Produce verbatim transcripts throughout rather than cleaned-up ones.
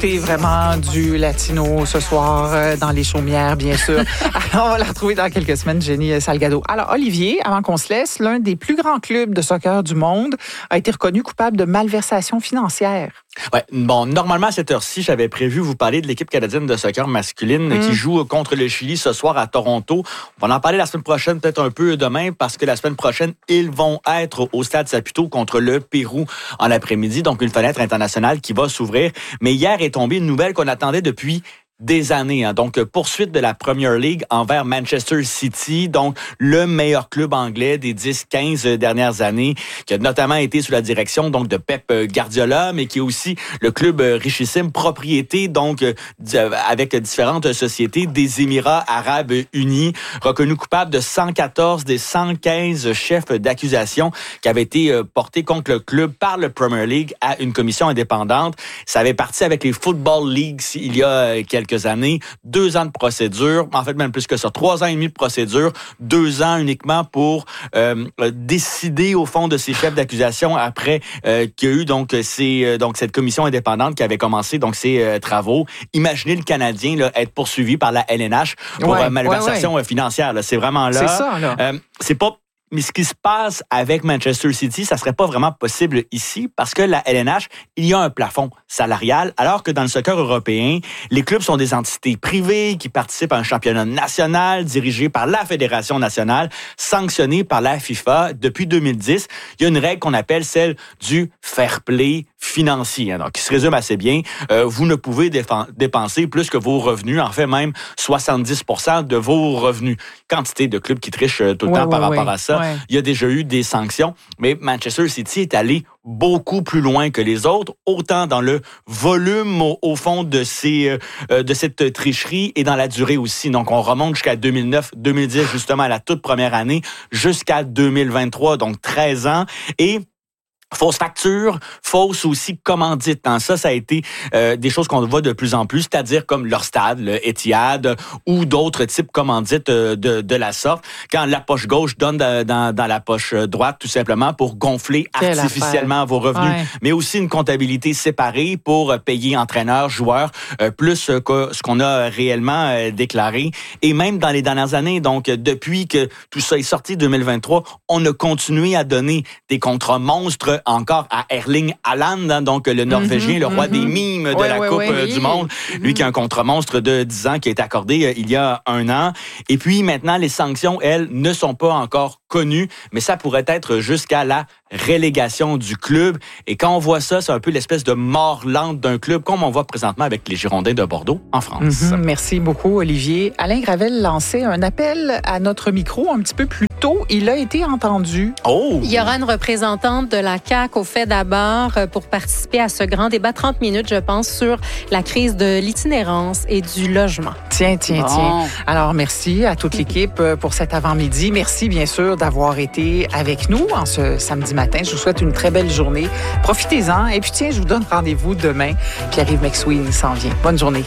écouter vraiment du latino ce soir euh, dans les chaumières, bien sûr. Alors, on va la retrouver dans quelques semaines, Jenny Salgado. Alors, Olivier, avant qu'on se laisse, l'un des plus grands clubs de soccer du monde a été reconnu coupable de malversation financière. Ouais, bon, normalement, à cette heure-ci, j'avais prévu vous parler de l'équipe canadienne de soccer masculine mmh. qui joue contre le Chili ce soir à Toronto. On va en parler la semaine prochaine, peut-être un peu demain, parce que la semaine prochaine, ils vont être au Stade Saputo contre le Pérou en après-midi. Donc, une fenêtre internationale qui va s'ouvrir. Mais hier est tombée une nouvelle qu'on attendait depuis des années. Hein. Donc, poursuite de la Premier League envers Manchester City, donc le meilleur club anglais des dix quinze dernières années, qui a notamment été sous la direction donc de Pep Guardiola, mais qui est aussi le club richissime, propriété donc avec différentes sociétés des Émirats arabes unis, reconnu coupable de cent quatorze des cent quinze chefs d'accusation qui avaient été portés contre le club par le Premier League à une commission indépendante. Ça avait parti avec les Football Leagues il y a quelques années, deux ans de procédure, en fait même plus que ça, trois ans et demi de procédure, deux ans uniquement pour euh, décider au fond de ces chefs d'accusation après euh, qu'il y a eu donc ces donc cette commission indépendante qui avait commencé donc ses euh, travaux. Imaginez le Canadien là, être poursuivi par la L N H pour ouais, euh, malversation ouais, ouais. financière. Là. C'est vraiment là. C'est ça là. Euh, c'est pas Mais ce qui se passe avec Manchester City, ça serait pas vraiment possible ici parce que la L N H, il y a un plafond salarial, alors que dans le soccer européen, les clubs sont des entités privées qui participent à un championnat national dirigé par la Fédération nationale, sanctionné par la FIFA. Depuis deux mille dix, il y a une règle qu'on appelle celle du fair play financier, hein, donc qui se résume assez bien. Euh, vous ne pouvez défen- dépenser plus que vos revenus, en fait même soixante-dix pour cent de vos revenus. Quantité de clubs qui trichent tout le ouais, temps ouais, par ouais. rapport à ça. Ouais. Il y a déjà eu des sanctions, mais Manchester City est allé beaucoup plus loin que les autres, autant dans le volume au, au fond de ces euh, de cette tricherie et dans la durée aussi. Donc on remonte jusqu'à deux mille neuf deux mille dix, justement à la toute première année, jusqu'à deux mille vingt-trois, donc treize ans. Et fausse facture, fausse aussi commandite. Hein. Ça, ça a été euh, des choses qu'on voit de plus en plus, c'est-à-dire comme leur stade, le Etihad, ou d'autres types commandites euh, de, de la sorte, quand la poche gauche donne dans, dans, dans la poche droite, tout simplement, pour gonfler Quelle artificiellement affaire. Vos revenus. Ouais. Mais aussi une comptabilité séparée pour payer entraîneurs, joueurs, euh, plus que ce qu'on a réellement euh, déclaré. Et même dans les dernières années, donc depuis que tout ça est sorti deux mille vingt-trois, on a continué à donner des contrats monstres encore à Erling Haaland, hein, donc le Norvégien, mm-hmm, le roi mm-hmm. des mimes de ouais, la ouais, Coupe ouais, du oui. Monde. Mm-hmm. Lui qui a un contrat monstre de dix ans qui a été accordé euh, il y a un an. Et puis maintenant, les sanctions, elles, ne sont pas encore connues, mais ça pourrait être jusqu'à la relégation du club. Et quand on voit ça, c'est un peu l'espèce de mort lente d'un club, comme on voit présentement avec les Girondins de Bordeaux en France. Mm-hmm. Merci beaucoup, Olivier. Alain Gravel lançait un appel à notre micro un petit peu plus tôt. Il a été entendu. Oh! Il y aura une représentante de la C A Q au fait d'abord pour participer à ce grand débat, trente minutes, je pense, sur la crise de l'itinérance et du logement. Tiens, tiens, bon. tiens. Alors, merci à toute l'équipe pour cet avant-midi. Merci, bien sûr, d'avoir été avec nous en ce samedi matin. Je vous souhaite une très belle journée. Profitez-en. Et puis, tiens, je vous donne rendez-vous demain. Pierre-Yves McSween s'en vient. Bonne journée.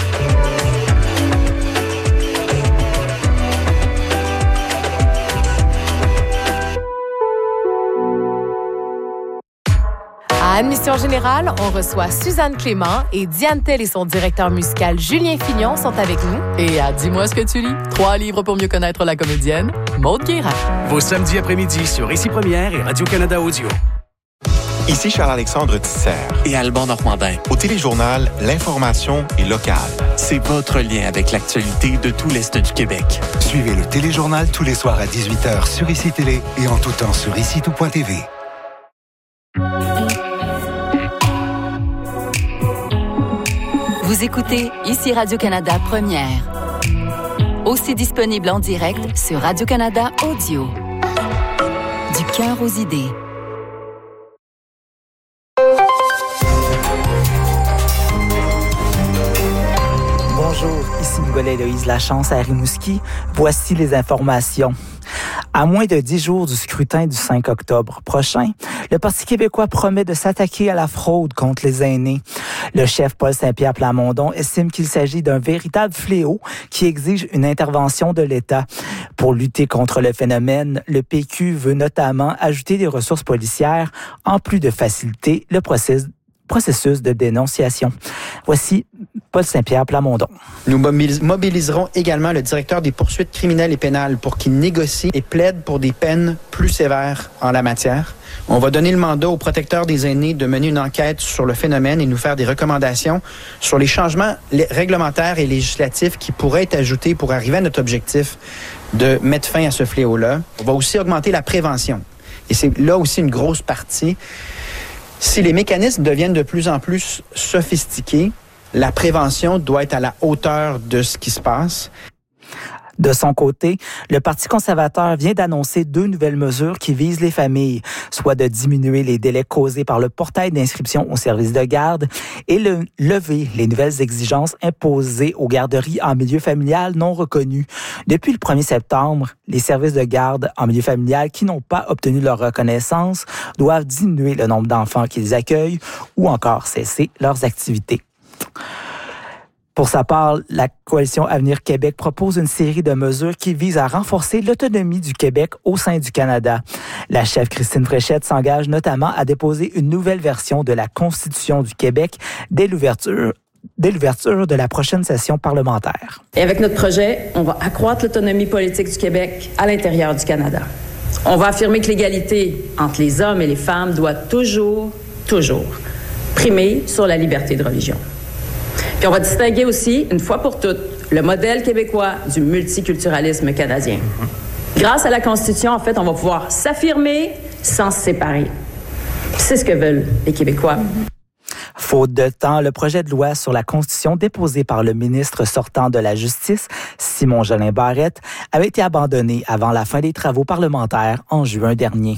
À Admission Générale, on reçoit Suzanne Clément et Diane Tell et son directeur musical Julien Fignon sont avec nous. Et à Dis-moi ce que tu lis, trois livres pour mieux connaître la comédienne, Maude Guérin. Vos samedis après-midi sur Ici Première et Radio-Canada Audio. Ici Charles-Alexandre Tisser et Alban Normandin. Au Téléjournal, l'information est locale. C'est votre lien avec l'actualité de tout l'Est du Québec. Suivez le Téléjournal tous les soirs à dix-huit heures sur Ici Télé et en tout temps sur ici tout point t v. Vous écoutez Ici Radio-Canada Première. Aussi disponible en direct sur Radio-Canada Audio. Du cœur aux idées. Bonjour, ici Nicolas-Héloïse Lachance à Rimouski. Voici les informations. À moins de dix jours du scrutin du cinq octobre prochain, le Parti québécois promet de s'attaquer à la fraude contre les aînés. Le chef Paul Saint-Pierre Plamondon estime qu'il s'agit d'un véritable fléau qui exige une intervention de l'État. Pour lutter contre le phénomène, le P Q veut notamment ajouter des ressources policières en plus de faciliter le processus processus de dénonciation. Voici Paul Saint-Pierre Plamondon. Nous mobiliserons également le directeur des poursuites criminelles et pénales pour qu'il négocie et plaide pour des peines plus sévères en la matière. On va donner le mandat au protecteur des aînés de mener une enquête sur le phénomène et nous faire des recommandations sur les changements réglementaires et législatifs qui pourraient être ajoutés pour arriver à notre objectif de mettre fin à ce fléau-là. On va aussi augmenter la prévention. Et c'est là aussi une grosse partie. Si les mécanismes deviennent de plus en plus sophistiqués, la prévention doit être à la hauteur de ce qui se passe. De son côté, le Parti conservateur vient d'annoncer deux nouvelles mesures qui visent les familles, soit de diminuer les délais causés par le portail d'inscription au service de garde et de lever les nouvelles exigences imposées aux garderies en milieu familial non reconnues. Depuis le premier septembre, les services de garde en milieu familial qui n'ont pas obtenu leur reconnaissance doivent diminuer le nombre d'enfants qu'ils accueillent ou encore cesser leurs activités. Pour sa part, la Coalition Avenir Québec propose une série de mesures qui visent à renforcer l'autonomie du Québec au sein du Canada. La chef Christine Fréchette s'engage notamment à déposer une nouvelle version de la Constitution du Québec dès l'ouverture dès l'ouverture de la prochaine session parlementaire. Et avec notre projet, on va accroître l'autonomie politique du Québec à l'intérieur du Canada. On va affirmer que l'égalité entre les hommes et les femmes doit toujours, toujours primer sur la liberté de religion. Puis on va distinguer aussi, une fois pour toutes, le modèle québécois du multiculturalisme canadien. Grâce à la Constitution, en fait, on va pouvoir s'affirmer sans se séparer. C'est ce que veulent les Québécois. Faute de temps, le projet de loi sur la Constitution déposé par le ministre sortant de la Justice, Simon Jolin Barrette, avait été abandonné avant la fin des travaux parlementaires en juin dernier.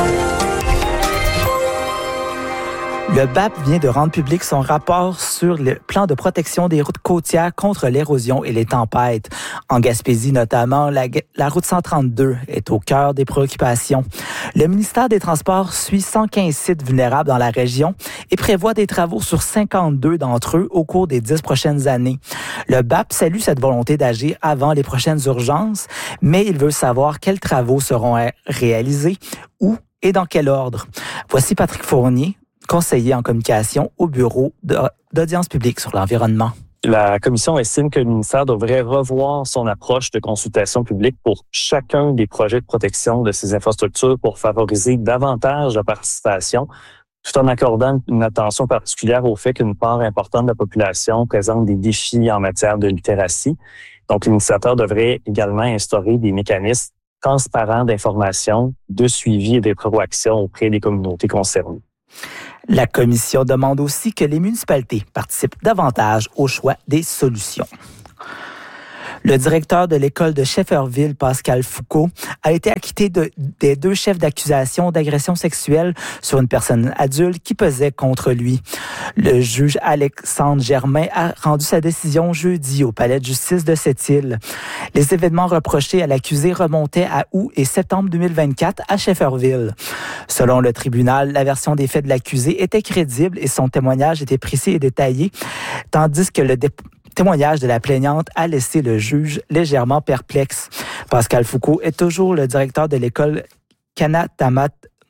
Le B A P vient de rendre public son rapport sur le plan de protection des routes côtières contre l'érosion et les tempêtes. En Gaspésie notamment, la, la route cent trente-deux est au cœur des préoccupations. Le ministère des Transports suit cent quinze sites vulnérables dans la région et prévoit des travaux sur cinquante-deux d'entre eux au cours des dix prochaines années. Le B A P salue cette volonté d'agir avant les prochaines urgences, mais il veut savoir quels travaux seront réalisés, où et dans quel ordre. Voici Patrick Fournier, conseiller en communication au Bureau d'audience publique sur l'environnement. La Commission estime que le ministère devrait revoir son approche de consultation publique pour chacun des projets de protection de ces infrastructures pour favoriser davantage la participation, tout en accordant une attention particulière au fait qu'une part importante de la population présente des défis en matière de littératie. Donc, l'initiateur devrait également instaurer des mécanismes transparents d'information, de suivi et de proaction auprès des communautés concernées. La Commission demande aussi que les municipalités participent davantage au choix des solutions. Le directeur de l'école de Shefferville, Pascal Foucault, a été acquitté de, des deux chefs d'accusation d'agression sexuelle sur une personne adulte qui pesait contre lui. Le juge Alexandre Germain a rendu sa décision jeudi au palais de justice de Sept-Îles. Les événements reprochés à l'accusé remontaient à août et septembre deux mille vingt-quatre à Shefferville. Selon le tribunal, la version des faits de l'accusé était crédible et son témoignage était précis et détaillé, tandis que le dé- témoignage de la plaignante a laissé le juge légèrement perplexe. Pascal Foucault est toujours le directeur de l'école Kanatamat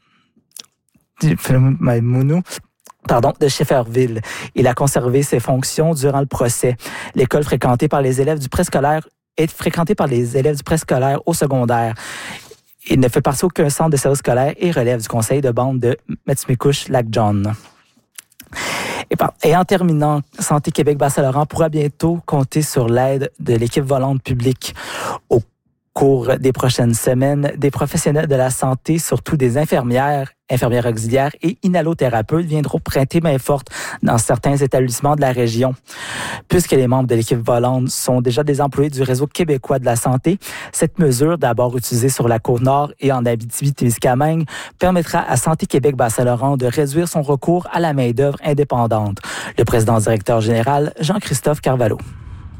Mounou, pardon, de Shefferville. Il a conservé ses fonctions durant le procès. L'école fréquentée par les élèves du préscolaire est fréquentée par les élèves du préscolaire au secondaire. Il ne fait partie d'aucun centre de service scolaire et relève du conseil de bande de Metzmikush-Lac-John. Et en terminant, Santé Québec Bas-Saint-Laurent pourra bientôt compter sur l'aide de l'équipe volante publique. Au cours des prochaines semaines, des professionnels de la santé, surtout des infirmières, infirmières auxiliaires et inhalothérapeutes viendront prêter main forte dans certains établissements de la région. Puisque les membres de l'équipe volante sont déjà des employés du réseau québécois de la santé, cette mesure, d'abord utilisée sur la Côte-Nord et en Abitibi-Témiscamingue, permettra à Santé Québec Bas-Saint-Laurent de réduire son recours à la main-d'œuvre indépendante. Le président directeur général, Jean-Christophe Carvalho.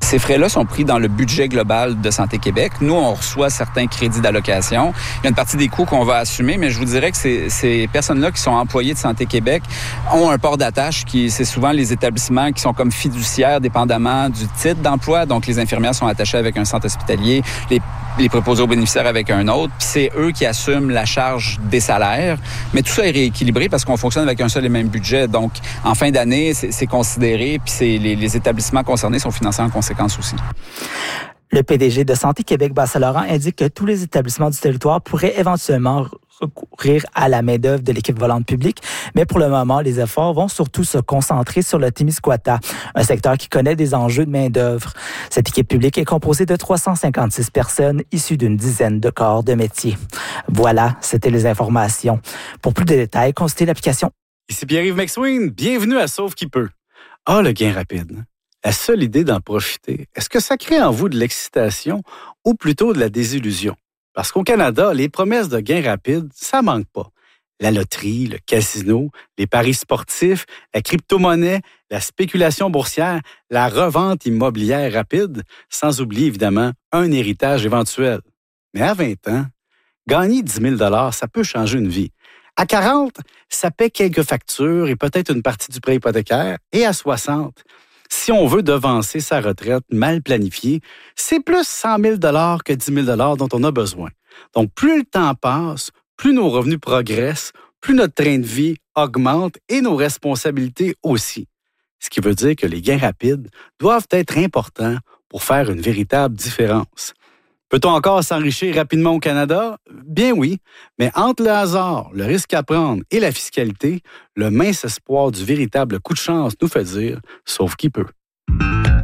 Ces frais-là sont pris dans le budget global de Santé Québec. Nous, on reçoit certains crédits d'allocation. Il y a une partie des coûts qu'on va assumer, mais je vous dirais que ces, ces personnes-là qui sont employées de Santé Québec ont un port d'attache qui, c'est souvent les établissements qui sont comme fiduciaires dépendamment du titre d'emploi. Donc, les infirmières sont attachées avec un centre hospitalier, les, les préposés aux bénéficiaires avec un autre. Puis c'est eux qui assument la charge des salaires. Mais tout ça est rééquilibré parce qu'on fonctionne avec un seul et même budget. Donc, en fin d'année, c'est, c'est considéré, puis c'est, les, les établissements concernés sont financés en conséquence aussi. Le P D G de Santé Québec Bas-Saint-Laurent indique que tous les établissements du territoire pourraient éventuellement recourir à la main-d'œuvre de l'équipe volante publique, mais pour le moment, les efforts vont surtout se concentrer sur le Témiscouata, un secteur qui connaît des enjeux de main-d'œuvre. Cette équipe publique est composée de trois cent cinquante-six personnes issues d'une dizaine de corps de métier. Voilà, c'était les informations. Pour plus de détails, consultez l'application. Ici Pierre-Yves McSween, bienvenue à Sauve qui peut. Ah, le gain rapide. La seule idée d'en profiter, est-ce que ça crée en vous de l'excitation ou plutôt de la désillusion? Parce qu'au Canada, les promesses de gains rapides, ça manque pas. La loterie, le casino, les paris sportifs, la crypto-monnaie, la spéculation boursière, la revente immobilière rapide, sans oublier évidemment un héritage éventuel. Mais à vingt ans, gagner dix mille dollars, ça peut changer une vie. À quarante, ça paie quelques factures et peut-être une partie du prêt hypothécaire. Et à soixante, si on veut devancer sa retraite mal planifiée, c'est plus cent mille dollars que dix mille dollars dont on a besoin. Donc, plus le temps passe, plus nos revenus progressent, plus notre train de vie augmente et nos responsabilités aussi. Ce qui veut dire que les gains rapides doivent être importants pour faire une véritable différence. Peut-on encore s'enrichir rapidement au Canada? Bien oui, mais entre le hasard, le risque à prendre et la fiscalité, le mince espoir du véritable coup de chance nous fait dire « sauf qui peut ».